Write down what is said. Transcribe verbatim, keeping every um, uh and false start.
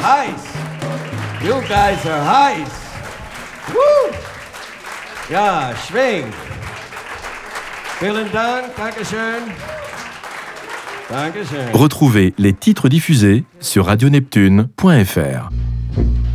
heiß. You guys are heiß. Woo! Ja, schwing. Vielen Dank, Dankeschön. Dankeschön. Retrouvez les titres diffusés sur radio neptune point f r.